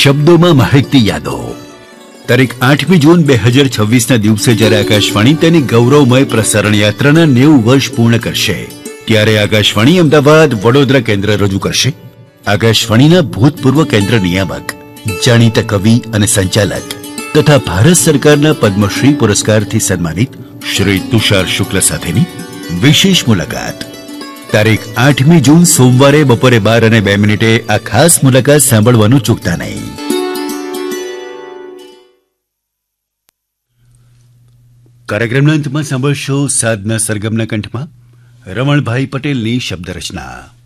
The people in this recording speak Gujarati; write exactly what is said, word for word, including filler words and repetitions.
શબ્દોમાં મહેકતી યાદો. તારીખ આઠમી જૂન બે હજાર છવ્વીસના દિવસે જ્યારે આકાશવાણી તેની ગૌરવમય પ્રસારણ યાત્રાના નેવું વર્ષ પૂર્ણ કરશે, ત્યારે આકાશવાણી અમદાવાદ વડોદરા કેન્દ્ર રજૂ કરશે આકાશવાણીના ભૂતપૂર્વ કેન્દ્ર નિયામક, જાણીતા કવિ અને સંચાલક તથા ભારત સરકારના પદ્મશ્રી પુરસ્કારથી સન્માનિત શ્રી તુષાર શુક્લ સાથેની વિશેષ મુલાકાત. તારીખ આઠમી જૂન સોમવારે બપોરે બાર અને બે મિનિટે આ ખાસ મુલાકાત સાંભળવાનું ચૂકતા નહીં. કાર્યક્રમના અંતમાં સાંભળશો સાધના સરગમના કંઠમાં રમણભાઈ પટેલની શબ્દ રચના.